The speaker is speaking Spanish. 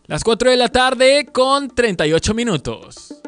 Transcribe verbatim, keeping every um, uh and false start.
Las cuatro de la tarde con treinta y ocho minutos.